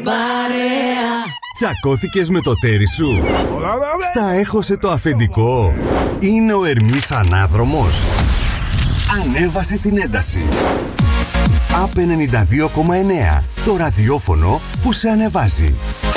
παρέα. Τσακώθηκες με το τέρι σου? Στα έχωσε το αφεντικό? Είναι ο Ερμής ανάδρομος? Ανέβασε την ένταση. ΑΠ 92,9. Το ραδιόφωνο που σε ανεβάζει.